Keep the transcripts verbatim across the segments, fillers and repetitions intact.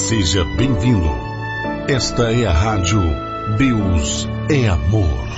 Seja bem-vindo. Esta é a rádio Deus é Amor.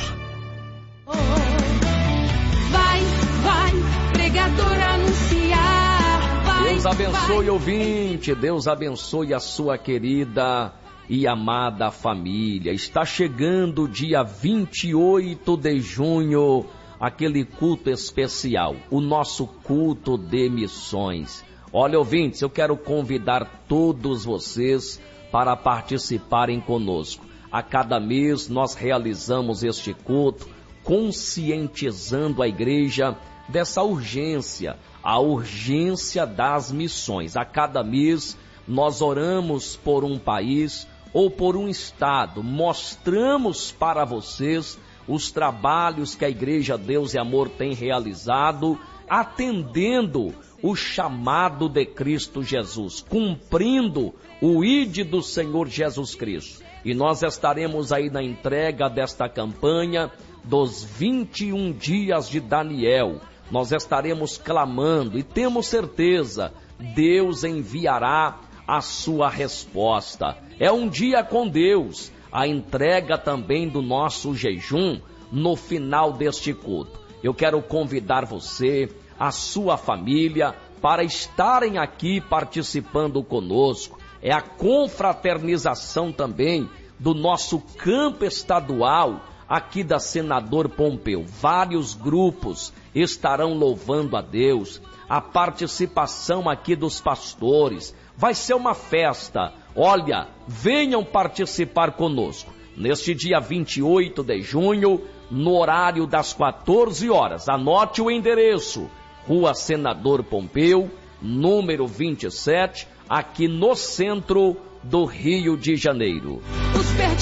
Vai, vai, pregador anunciar. Vai, Deus abençoe, vai, ouvinte. Deus abençoe a sua querida e amada família. Está chegando o dia vinte e oito de junho, aquele culto especial, o nosso culto de missões. Olha, ouvintes, eu quero convidar todos vocês para participarem conosco. A cada mês nós realizamos este culto, conscientizando a igreja dessa urgência, a urgência das missões. A cada mês nós oramos por um país ou por um estado, mostramos para vocês os trabalhos que a Igreja Deus e Amor tem realizado, atendendo o chamado de Cristo Jesus, cumprindo o ide do Senhor Jesus Cristo. E nós estaremos aí na entrega desta campanha dos vinte e um dias de Daniel. Nós estaremos clamando e temos certeza, Deus enviará a sua resposta. É um dia com Deus, a entrega também do nosso jejum no final deste culto. Eu quero convidar você, a sua família, para estarem aqui participando conosco. É a confraternização também do nosso campo estadual aqui da Senador Pompeu. Vários grupos estarão louvando a Deus, a participação aqui dos pastores. Vai ser uma festa. Olha, venham participar conosco. Neste dia vinte e oito de junho, no horário das quatorze horas. Anote o endereço. Rua Senador Pompeu, número vinte e sete, aqui no centro do Rio de Janeiro.